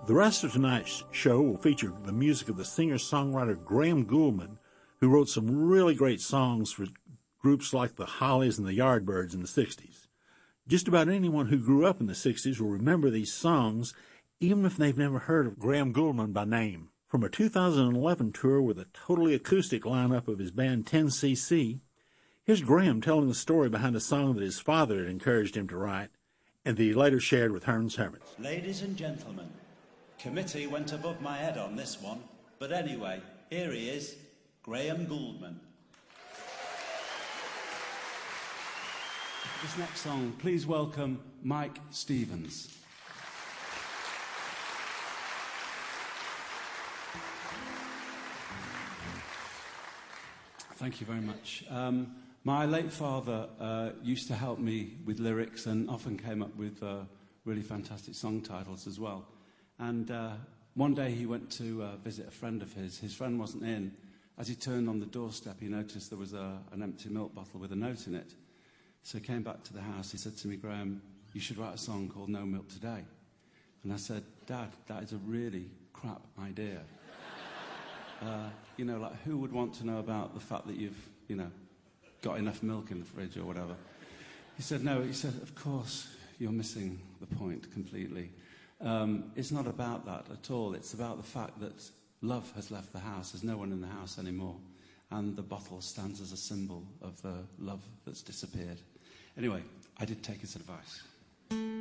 The rest of tonight's show will feature the music of the singer-songwriter Graham Gouldman, who wrote some really great songs for groups like the Hollies and the Yardbirds in the 60s. Just about anyone who grew up in the 60s will remember these songs, even if they've never heard of Graham Gouldman by name. From a 2011 tour with a totally acoustic lineup of his band 10cc, here's Graham telling the story behind a song that his father had encouraged him to write, and that he later shared with Herman's Hermits. Ladies and gentlemen, committee went above my head on this one, but anyway, here he is, Graham Gouldman. This next song, please welcome Mike Stevens. Thank you very much. My late father used to help me with lyrics and often came up with really fantastic song titles as well. And one day he went to visit a friend of his. His friend wasn't in. As he turned on the doorstep, he noticed there was an empty milk bottle with a note in it. So he came back to the house. He said to me, Graham, you should write a song called No Milk Today. And I said, Dad, that is a really crap idea. Like who would want to know about the fact that you've, got enough milk in the fridge or whatever? He said, no. He said, of course, you're missing the point completely. It's not about that at all. It's about the fact that love has left the house. There's no one in the house anymore. And the bottle stands as a symbol of the love that's disappeared. Anyway, I did take his advice.